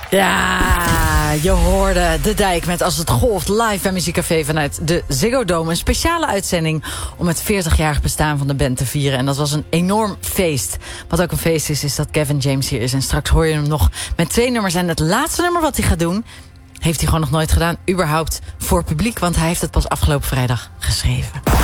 Ja, je hoorde De Dijk met Als het golft live bij Muziekcafé vanuit de Ziggo Dome. Een speciale uitzending om het 40-jarig bestaan van de band te vieren. En dat was een enorm feest. Wat ook een feest is dat Kevin James hier is. En straks hoor je hem nog met 2 nummers. En het laatste nummer wat hij gaat doen, heeft hij gewoon nog nooit gedaan. Überhaupt voor publiek, want hij heeft het pas afgelopen vrijdag geschreven.